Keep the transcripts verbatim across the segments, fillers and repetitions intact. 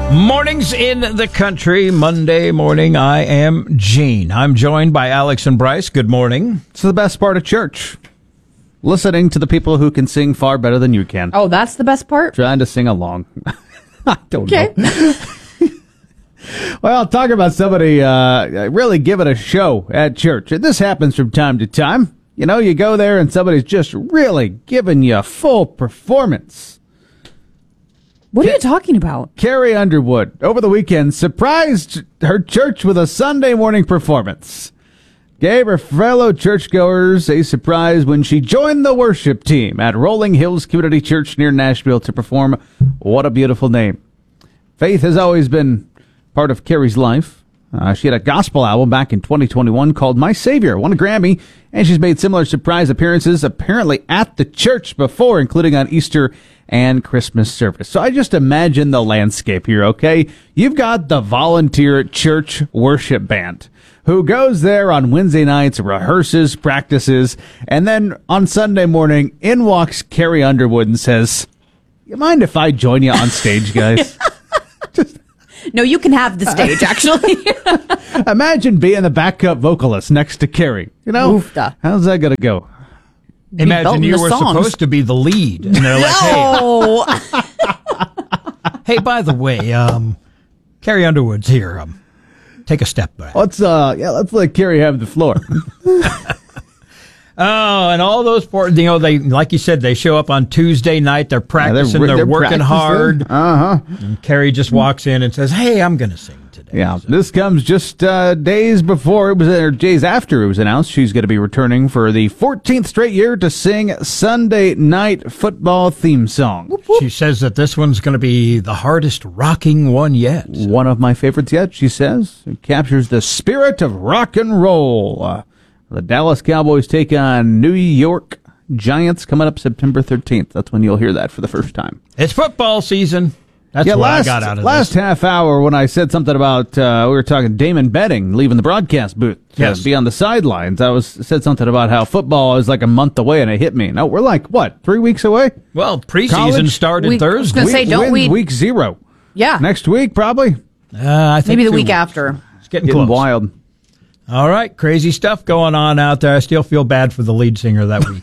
Mornings in the country, Monday morning. I am Gene. I'm joined by Alex and Bryce. Good morning. It's the best part of church. Listening to the people who can sing far better than you can. Oh, that's the best part? Trying to sing along. I don't okay. know. Well, talk about somebody uh, really giving a show at church. And this happens from time to time. You know, you go there and somebody's just really giving you a full performance. What are you talking about? Carrie Underwood, over the weekend, surprised her church with a Sunday morning performance. Gave her fellow churchgoers a surprise when she joined the worship team at Rolling Hills Community Church near Nashville to perform What a Beautiful Name. Faith has always been part of Carrie's life. Uh, she had a gospel album back in twenty twenty-one called My Savior, won a Grammy, and she's made similar surprise appearances apparently at the church before, including on Easter and Christmas service. So I just imagine the landscape here, okay? You've got the volunteer church worship band who goes there on Wednesday nights, rehearses, practices, and then on Sunday morning, in walks Carrie Underwood and says, "You mind if I join you on stage, guys?" Just No, you can have the stage, actually. imagine being the backup vocalist next to Carrie. You know, Oofda. How's that going to go? Imagine you the were songs. supposed to be the lead. And they're like, No. hey, hey, by the way, um, Carrie Underwood's here. Um, take a step back. Let's, uh, yeah, let's let Carrie have the floor. Oh, and all those, poor, you know, they, like you said, they show up on Tuesday night. They're practicing. Yeah, they're, they're working practicing. hard. Uh-huh. And Carrie just walks in and says, "Hey, I'm going to sing today." Yeah, So- this comes just uh, days before it was, or days after it was announced she's going to be returning for the fourteenth straight year to sing Sunday night football theme song. She says that this one's going to be the hardest rocking one yet. One of my favorites yet, she says. It captures the spirit of rock and roll. Uh, the Dallas Cowboys take on New York Giants coming up September thirteenth. That's when you'll hear that for the first time. It's football season. That's yeah, what last, I got out of last this. half hour when I said something about uh, we were talking Damon Betting leaving the broadcast booth to Yes. be on the sidelines. I was said something about how football is like a month away, and it hit me. No, we're like what three weeks away? Well, preseason College? started We- I was Thursday. gonna say, don't Win we- week zero Yeah. next week probably? Uh, I think Maybe the two week weeks. after. It's getting, Getting close. wild. All right, crazy stuff going on out there. I still feel bad for the lead singer that week.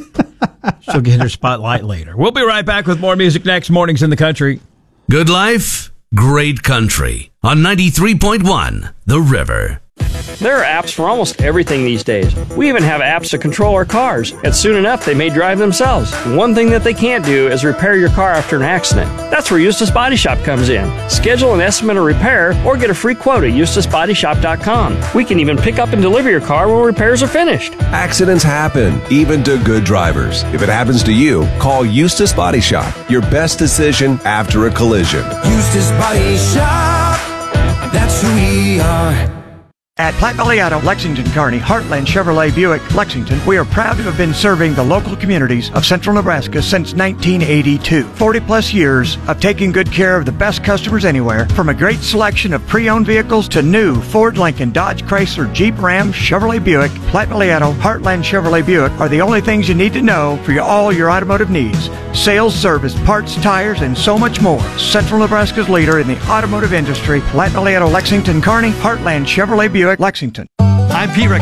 She'll get her spotlight later. We'll be right back with more music next. Mornings in the Country. Good life, great country. On ninety-three point one, The River. There are apps for almost everything these days. We even have apps to control our cars, and soon enough they may drive themselves. One thing that they can't do is repair your car after an accident. That's where Eustace Body Shop comes in. Schedule an estimate of repair or get a free quote at eustace body shop dot com. We can even pick up and deliver your car when repairs are finished. Accidents happen, even to good drivers. If it happens to you, call Eustace Body Shop. Your best decision after a collision. Eustace Body Shop, that's who we are. At Platte Valley Auto, Lexington, Kearney, Heartland Chevrolet Buick, Lexington, we are proud to have been serving the local communities of central Nebraska since nineteen eighty-two. forty plus years of taking good care of the best customers anywhere, from a great selection of pre-owned vehicles to new Ford, Lincoln, Dodge, Chrysler, Jeep, Ram, Chevrolet Buick. Platte Valley Auto, Heartland Chevrolet Buick are the only things you need to know for your, all your automotive needs. Sales, service, parts, tires, and so much more. Central Nebraska's leader in the automotive industry, Platte Valley Auto, Lexington, Kearney, Heartland Chevrolet Buick, Lexington. I'm Pete Rick.